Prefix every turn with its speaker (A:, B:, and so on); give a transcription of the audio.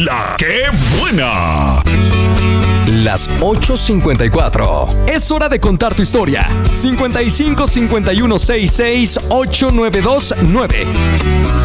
A: ¡La qué buena!
B: Las 8:54. Es hora de contar tu historia. 55 51 66 8929.